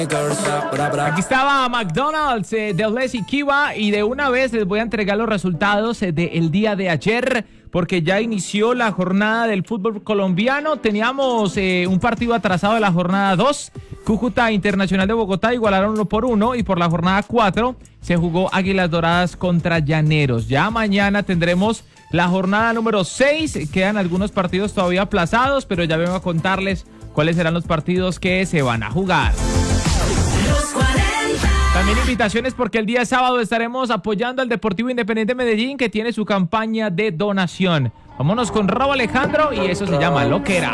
Aquí estaba McDonald's de Leslie Kiva y de una vez les voy a entregar los resultados del día de ayer porque ya inició la jornada del fútbol colombiano. Teníamos un partido atrasado de la jornada 2. Cúcuta Internacional de Bogotá igualaron 1-1 y por la jornada 4 se jugó Águilas Doradas contra Llaneros. Ya mañana tendremos la jornada número 6. Quedan algunos partidos todavía aplazados, pero ya vengo a contarles cuáles serán los partidos que se van a jugar. También invitaciones porque el día sábado estaremos apoyando al Deportivo Independiente Medellín que tiene su campaña de donación. Vámonos con Robo Alejandro y eso se llama Loquera.